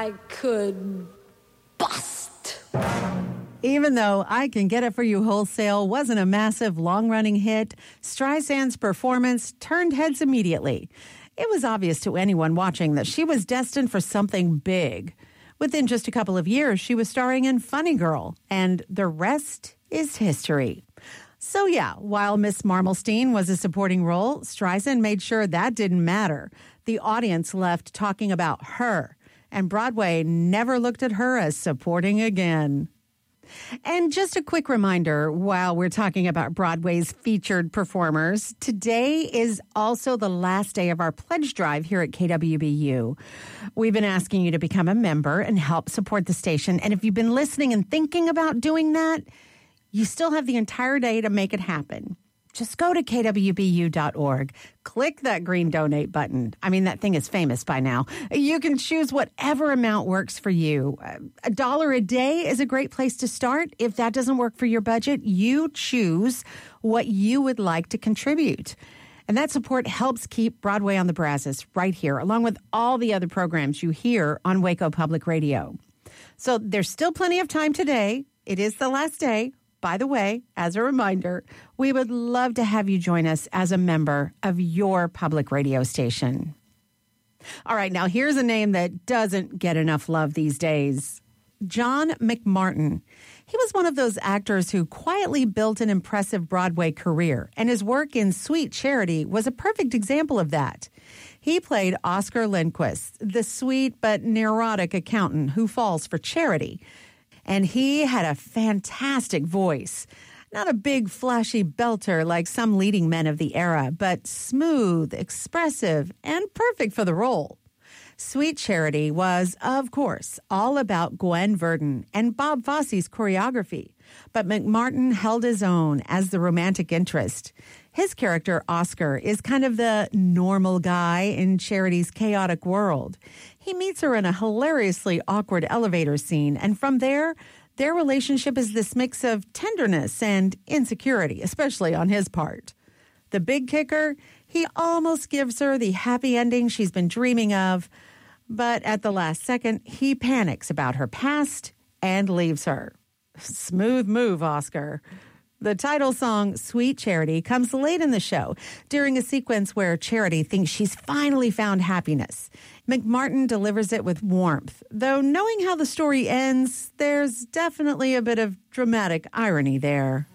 I could bust. Even though I Can Get It For You Wholesale wasn't a massive, long-running hit, Streisand's performance turned heads immediately. It was obvious to anyone watching that she was destined for something big. Within just a couple of years, she was starring in Funny Girl, and the rest is history. So yeah, while Miss Marmalstein was a supporting role, Streisand made sure that didn't matter. The audience left talking about her, and Broadway never looked at her as supporting again. And just a quick reminder, while we're talking about Broadway's featured performers, today is also the last day of our pledge drive here at KWBU. We've been asking you to become a member and help support the station. And if you've been listening and thinking about doing that, you still have the entire day to make it happen. Just go to kwbu.org, click that green donate button. I mean, that thing is famous by now. You can choose whatever amount works for you. $1 a day is a great place to start. If that doesn't work for your budget, you choose what you would like to contribute. And that support helps keep Broadway on the Brazos right here, along with all the other programs you hear on Waco Public Radio. So there's still plenty of time today. It is the last day. By the way, as a reminder, we would love to have you join us as a member of your public radio station. All right, now here's a name that doesn't get enough love these days. John McMartin. He was one of those actors who quietly built an impressive Broadway career, and his work in Sweet Charity was a perfect example of that. He played Oscar Lindquist, the sweet but neurotic accountant who falls for charity. And he had a fantastic voice. Not a big, flashy belter like some leading men of the era, but smooth, expressive, and perfect for the role. Sweet Charity was, of course, all about Gwen Verdon and Bob Fosse's choreography. But McMartin held his own as the romantic interest. His character, Oscar, is kind of the normal guy in Charity's chaotic world. He meets her in a hilariously awkward elevator scene, and from there, their relationship is this mix of tenderness and insecurity, especially on his part. The big kicker, he almost gives her the happy ending she's been dreaming of, but at the last second, he panics about her past and leaves her. Smooth move, Oscar. The title song, Sweet Charity, comes late in the show during a sequence where Charity thinks she's finally found happiness. McMartin delivers it with warmth, though knowing how the story ends, there's definitely a bit of dramatic irony there.